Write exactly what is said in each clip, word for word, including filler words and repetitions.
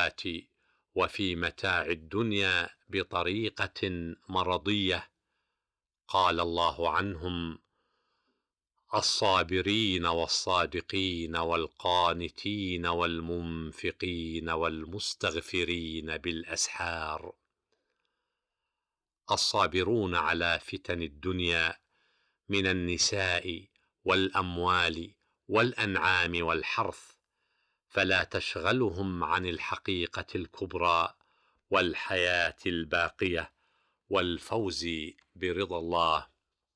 الشهوات وفي متاع الدنيا بطريقة مرضية. قال الله عنهم: الصابرين والصادقين والقانتين والمنفقين والمستغفرين بالأسحار. الصابرون على فتن الدنيا من النساء والأموال والأنعام والحرث، فلا تشغلهم عن الحقيقة الكبرى والحياة الباقية والفوز برضا الله.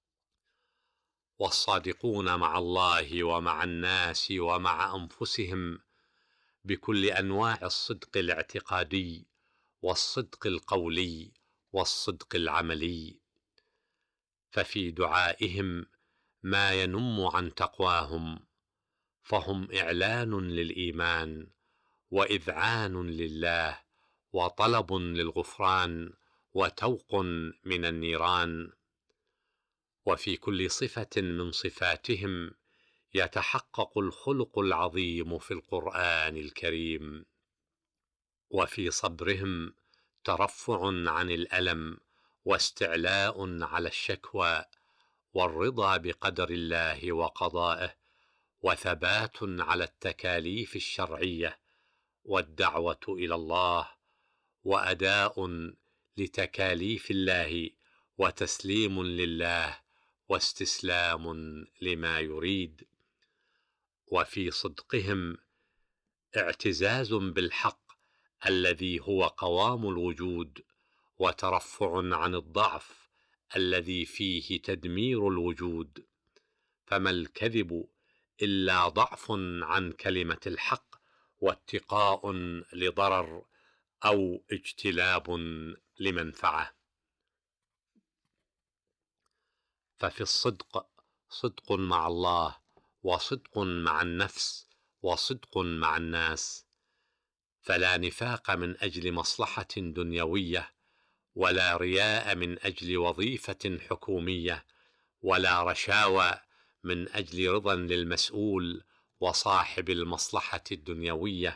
والصادقون مع الله ومع الناس ومع أنفسهم بكل أنواع الصدق الاعتقادي والصدق القولي والصدق العملي، ففي دعائهم ما ينم عن تقواهم، فهم إعلان للإيمان وإذعان لله وطلب للغفران وتوق من النيران. وفي كل صفة من صفاتهم يتحقق الخلق العظيم في القرآن الكريم. وفي صبرهم ترفع عن الألم واستعلاء على الشكوى والرضا بقدر الله وقضائه، وثبات على التكاليف الشرعية والدعوة إلى الله وأداء لتكاليف الله وتسليم لله واستسلام لما يريد. وفي صدقهم اعتزاز بالحق الذي هو قوام الوجود، وترفع عن الضعف الذي فيه تدمير الوجود. فما الكذب إلا ضعف عن كلمة الحق واتقاء لضرر أو اجتلاب لمنفعة. ففي الصدق صدق مع الله، وصدق مع النفس، وصدق مع الناس. فلا نفاق من أجل مصلحة دنيوية، ولا رياء من أجل وظيفة حكومية، ولا رشاوى من أجل رضا للمسؤول وصاحب المصلحة الدنيوية.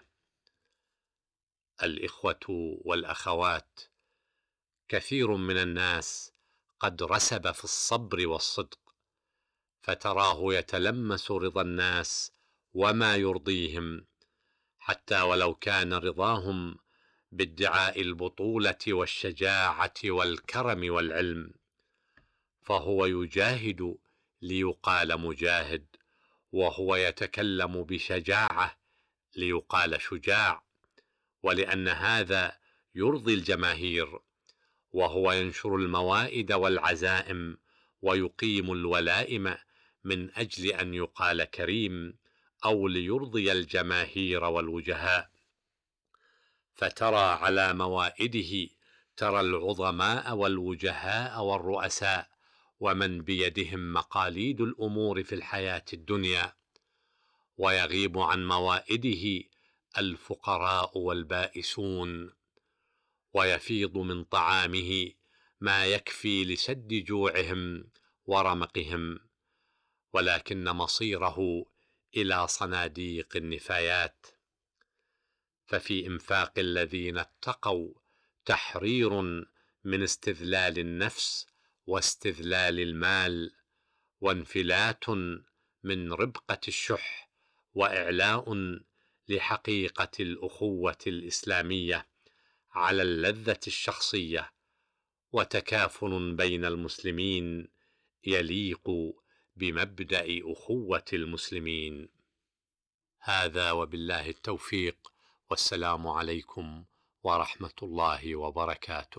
الإخوة والأخوات، كثير من الناس قد رسب في الصبر والصدق، فتراه يتلمس رضا الناس وما يرضيهم، حتى ولو كان رضاهم بادعاء البطولة والشجاعة والكرم والعلم، فهو يجاهد ليقال مجاهد، وهو يتكلم بشجاعة ليقال شجاع، ولأن هذا يرضي الجماهير، وهو ينشر الموائد والعزائم ويقيم الولائم من أجل أن يقال كريم، أو ليرضي الجماهير والوجهاء. فترى على موائده ترى العظماء والوجهاء والرؤساء ومن بيدهم مقاليد الأمور في الحياة الدنيا، ويغيب عن موائده الفقراء والبائسون، ويفيض من طعامه ما يكفي لسد جوعهم ورمقهم، ولكن مصيره إلى صناديق النفايات. ففي إنفاق الذين اتقوا تحرير من استذلال النفس واستذلال المال، وانفلات من ربقة الشح، وإعلاء لحقيقة الأخوة الإسلامية على اللذة الشخصية، وتكافل بين المسلمين يليق بمبدأ أخوة المسلمين. هذا وبالله التوفيق، والسلام عليكم ورحمة الله وبركاته.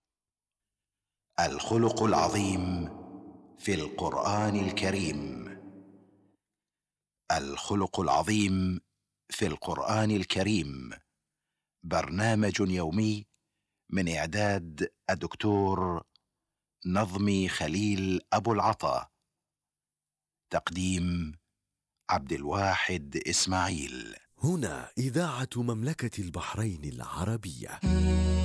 الخلق العظيم في القرآن الكريم. الخلق العظيم في القرآن الكريم برنامج يومي من إعداد الدكتور نظمي خليل أبو العطا، تقديم عبد الواحد إسماعيل. هنا إذاعة مملكة البحرين العربية.